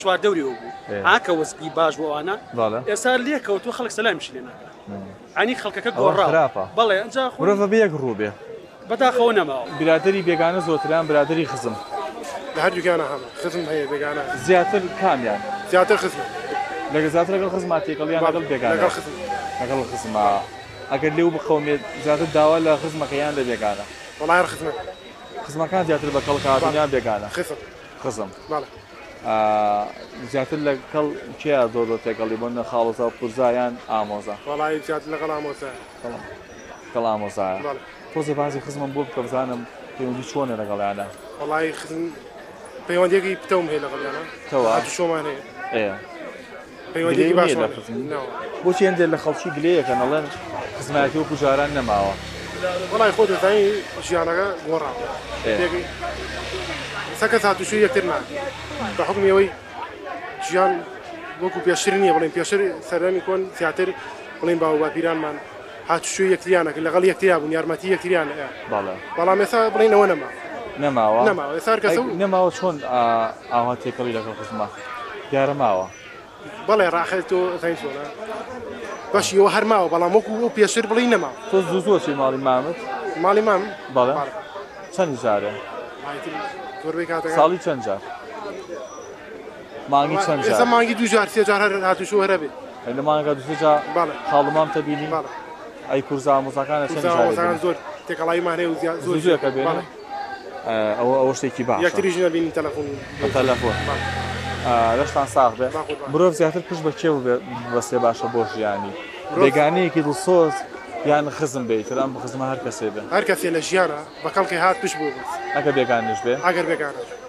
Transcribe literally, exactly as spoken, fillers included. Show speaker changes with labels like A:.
A: چوار دەوریەوە بوو ئاکە وەزگی باش بۆ ئەوانە ئێستا لێکەوتوە خەڵک سەلامیشی لێ ناکات ئەنی خەڵکەکە گۆڕاوە بەڵێ ئەنجا
B: مرۆڤ بە یەک ڕوو بێ
A: بەداخەوە نەماوە
B: برادری بێگانە زۆرتران برادری خزم
C: لە هەردووکانە هەمە خزم هەیە بێگانە
B: زیاتر کامیان
C: زیاتر خزم
B: لەگە زیاتر لەگەڵ خزما تێکەڵیان لەگەڵ بێگانە لەگەڵ خزما ئەگەر لێو بخەومێت زیاتر داوا لە خزمەکەیان لە بێگانە
C: وەڵای خزمە
B: خزمەکان زیاتر بە کەڵکاتیان بێگانە
C: خزم
B: خزم زیاتر لە کەڵ کێ زۆر زۆر تێکەڵی بۆ نە خاڵۆزا و پورزایان ئامۆزا
C: وەڵای زیاتر لەگەڵ ئامۆزایە
B: کەڵ ئامۆزایە تۆزە بازی خزمم بۆ بکە بزانم پەیوەندی چۆنە لەگەڵیانە
C: وەڵای خزم پەیوەندیەکی پتەوم هەیە لەگەڵیانە
B: تەوا
C: هاتوو شۆمان هەیە
B: ئێ
C: پەیوەندیەکی باش
B: بۆچی هەندێک لە خەڵکی گلەیەکە نەڵێن خزمەتی وەکو جاران نەماوە
C: وەڵای خۆت دەزانی ژیانەکە گۆڕاوە سەکەس هاتووشوی یەکتر نات بە حکمی ئەوەی ژیان وەکو پێشتر نییە بڵێن پێشتر سەردەمی کۆن زیاتر بڵێن باو باپیرانمان هاتووشوی یەکتریانەکە لەگەڵ یەکتریا بوون یارمەتی یەکتریان بەڵام ئێستا بڵێن ئەوە نەما
B: نەماوە
C: نەماوە ئێستا هەر کەسە
B: نەماوە چۆن ئاوا تێکەڵی لەگەڵ خزمە دیارە ماوە
C: بەڵێ ڕاحێت تۆ زین چۆنە باشی ئەوە هەر ماوە بەڵام وەکو ئەو پێشتر بڵێ نەما
B: تۆ زوو زۆر چی ماڵی مامت
C: ماڵی مام
B: بەڵێ چەند جارە ساڵی چەند جار مانگی چەند جار
C: ئێستا مانگی دوو جار سێ جار هەر هاتووشۆ هەرە بێ
B: لە مانگە دوو سێ جار خاڵمام تەبینی ئەی کورزا مۆزەکانە چەند جار
C: زۆر تێکەڵاییمان هەیە و
B: زۆر زۆرەکە بێنە ئەوە ئەوە شتێکی باش
C: یەکتریش نەبینی تەلەفۆن
B: بە تەلەفۆن لەشتان ساغ بێ مرۆڤ زیاتر پشت بە کێو بەستێ باشە بۆ ژیانی بێگانەیەکی دڵسۆز یان خزم بێت ئەم خزمە هەر کەسێ بێ
C: هەر کەسێ لە ژیانە بە کەڵکی هات پشت بوو
B: ئەگە بێگانش بێ
C: ئەگەر بێگانە